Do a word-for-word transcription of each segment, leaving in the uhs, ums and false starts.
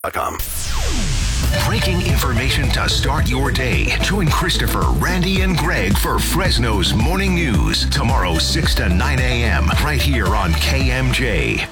dot com. Breaking information to start your day. Join Christopher, Randy, and Greg for Fresno's Morning News. Tomorrow, six to nine a.m. right here on K M J.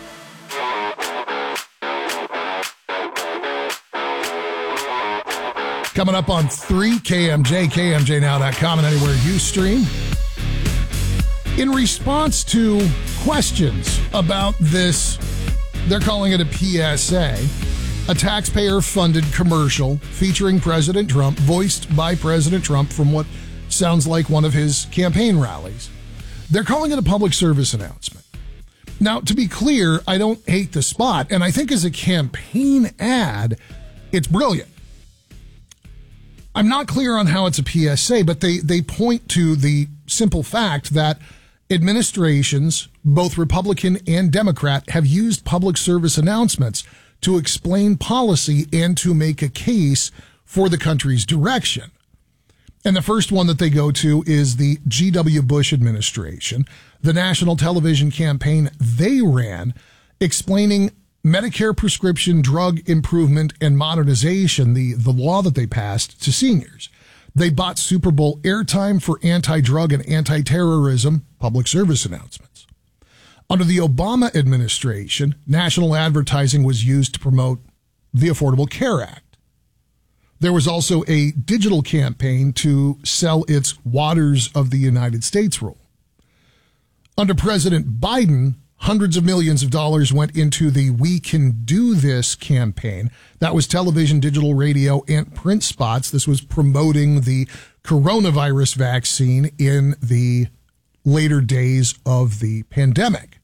Coming up on three, K M J, K M J now dot com, and anywhere you stream. In response to questions about this, they're calling it a P S A, a taxpayer-funded commercial featuring President Trump, voiced by President Trump from what sounds like one of his campaign rallies. They're calling it a public service announcement. Now, to be clear, I don't hate the spot, and I think as a campaign ad, it's brilliant. I'm not clear on how it's a P S A, but they, they point to the simple fact that administrations, both Republican and Democrat, have used public service announcements to explain policy and to make a case for the country's direction. And the first one that they go to is the G W Bush administration, the national television campaign they ran explaining Medicare prescription drug improvement and modernization, the, the law that they passed to seniors. They bought Super Bowl airtime for anti-drug and anti-terrorism public service announcements. Under the Obama administration, national advertising was used to promote the Affordable Care Act. There was also a digital campaign to sell its Waters of the United States rule. Under President Biden, hundreds of millions of dollars went into the We Can Do This campaign. That was television, digital radio, and print spots. This was promoting the coronavirus vaccine in the later days of the pandemic.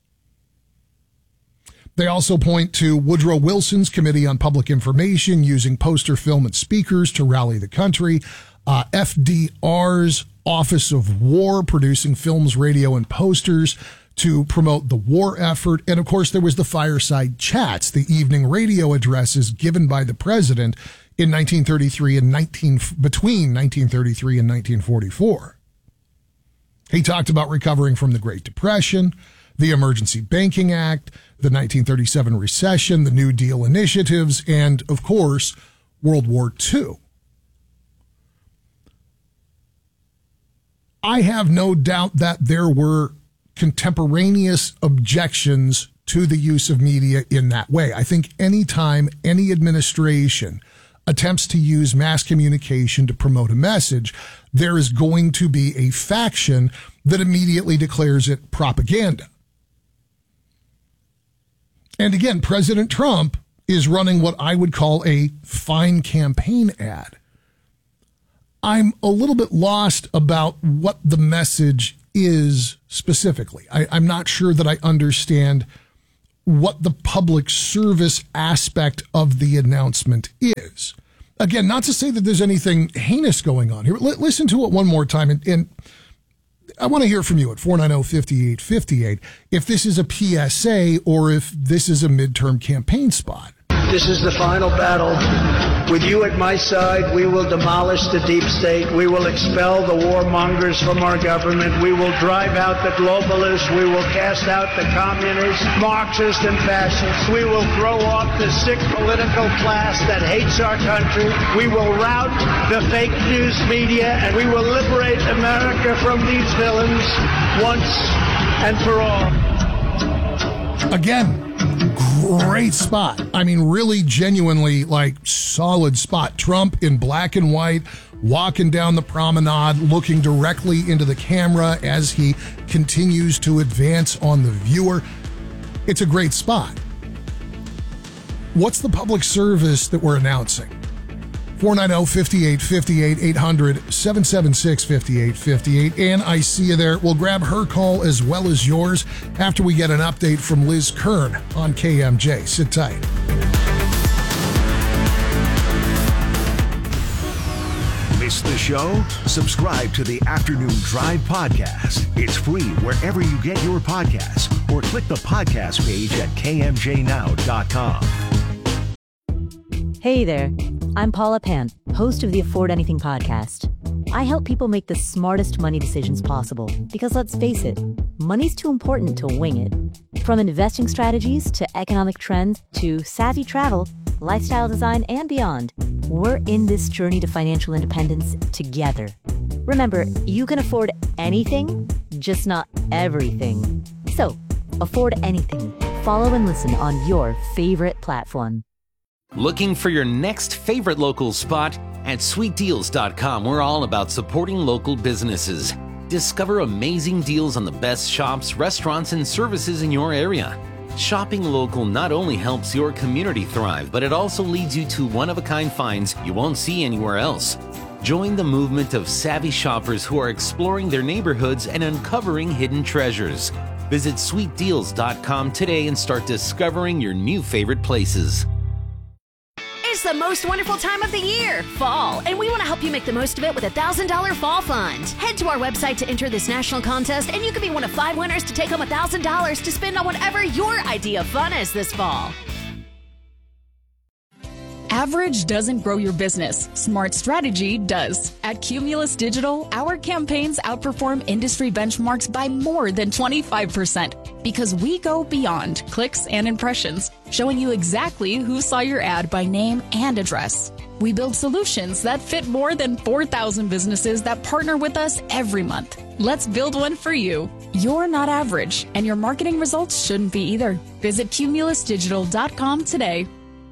They also point to Woodrow Wilson's Committee on Public Information using poster, film, and speakers to rally the country. Uh, F D R's Office of War producing films, radio, and posters to promote the war effort. And of course, there was the fireside chats, the evening radio addresses given by the president in nineteen thirty-three and nineteen between nineteen thirty-three and nineteen forty-four. He talked about recovering from the Great Depression, the Emergency Banking Act, the nineteen thirty-seven recession, the New Deal initiatives, and of course, World War Two. I have no doubt that there were contemporaneous objections to the use of media in that way. I think anytime any administration attempts to use mass communication to promote a message, there is going to be a faction that immediately declares it propaganda. And again, President Trump is running what I would call a fine campaign ad. I'm a little bit lost about what the message is specifically. I, I'm not sure that I understand what the public service aspect of the announcement is. Again, not to say that there's anything heinous going on here. L- listen to it one more time, and, and I want to hear from you at four nine zero, five eight five eight if this is a P S A or if this is a midterm campaign spot. This is the final battle. With you at my side, we will demolish the deep state. We will expel the warmongers from our government. We will drive out the globalists. We will cast out the communists, Marxists, and fascists. We will throw off the sick political class that hates our country. We will rout the fake news media, and we will liberate America from these villains once and for all. Again, great spot. I mean, really genuinely like solid spot. Trump in black and white, walking down the promenade, looking directly into the camera as he continues to advance on the viewer. It's a great spot. What's the public service that we're announcing? four nine zero, five eight five eight, eight hundred, seven seven six, five eight five eight. And I see you there. We'll grab her call as well as yours after we get an update from Liz Kern on K M J. Sit tight. Miss the show? Subscribe to the Afternoon Drive podcast. It's free wherever you get your podcasts, or click the podcast page at K M J now dot com. Hey there, I'm Paula Pant, host of the Afford Anything podcast. I help people make the smartest money decisions possible because, let's face it, money's too important to wing it. From investing strategies to economic trends to savvy travel, lifestyle design, and beyond. We're in this journey to financial independence together. Remember, you can afford anything, just not everything. So, afford anything. Follow and listen on your favorite platform. Looking for your next favorite local spot? At sweet deals dot com, we're all about supporting local businesses. Discover amazing deals on the best shops, restaurants, and services in your area. Shopping local not only helps your community thrive, but it also leads you to one-of-a-kind finds you won't see anywhere else. Join the movement of savvy shoppers who are exploring their neighborhoods and uncovering hidden treasures. Visit sweet deals dot com today and start discovering your new favorite places. It's the most wonderful time of the year, fall, and we want to help you make the most of it with a one thousand dollars Fall Fund. Head to our website to enter this national contest, and you can be one of five winners to take home one thousand dollars to spend on whatever your idea of fun is this fall. Average doesn't grow your business. Smart strategy does. At Cumulus Digital, our campaigns outperform industry benchmarks by more than twenty-five percent because we go beyond clicks and impressions, showing you exactly who saw your ad by name and address. We build solutions that fit more than four thousand businesses that partner with us every month. Let's build one for you. You're not average, and your marketing results shouldn't be either. Visit cumulus digital dot com today.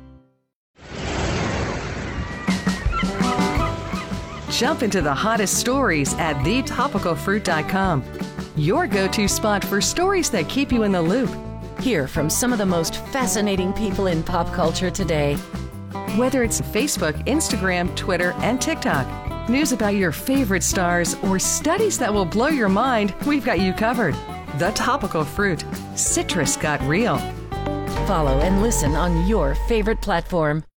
Jump into the hottest stories at the topical fruit dot com. Your go-to spot for stories that keep you in the loop. Hear from some of the most fascinating people in pop culture today. Whether it's Facebook, Instagram, Twitter, and TikTok, news about your favorite stars, or studies that will blow your mind, we've got you covered. The Topical Fruit. Citrus got real. Follow and listen on your favorite platform.